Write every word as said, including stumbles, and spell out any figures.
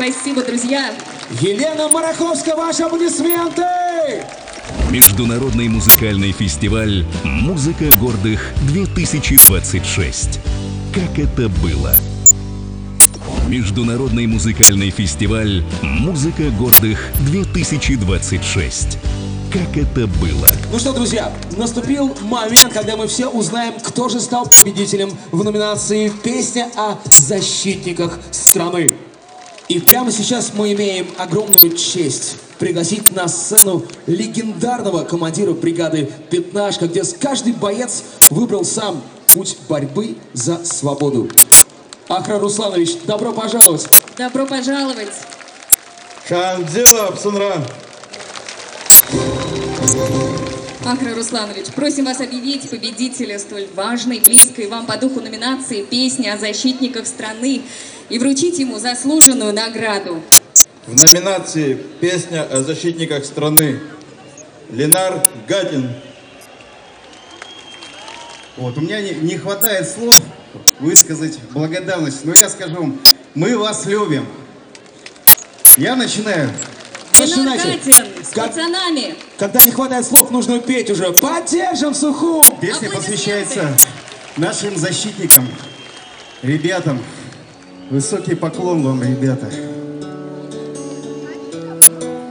Спасибо, друзья. Елена Мараховская, ваши аплодисменты! Международный музыкальный фестиваль «Музыка гордых-две тысячи двадцать шесть». Как это было? Международный музыкальный фестиваль «Музыка гордых-две тысячи двадцать шесть». Как это было? Ну что, друзья, наступил момент, когда мы все узнаем, кто же стал победителем в номинации «Песня о защитниках страны». И прямо сейчас мы имеем огромную честь пригласить на сцену легендарного командира бригады «Пятнашка», где каждый боец выбрал сам путь борьбы за свободу. Ахра Русланович, добро пожаловать! Добро пожаловать! Кандила Псунра! Ахра Русланович, просим вас объявить победителя столь важной, близкой вам по духу номинации «Песня о защитниках страны» и вручить ему заслуженную награду. В номинации «Песня о защитниках страны» Ленар Гатин. Вот, у меня не, не хватает слов высказать благодарность, но я скажу вам, мы вас любим. Я начинаю. Ленар Гатин с как, пацанами. Когда не хватает слов, нужно петь уже. Поддержим сухую! Песня посвящается нашим защитникам, ребятам. Высокий поклон вам, ребята.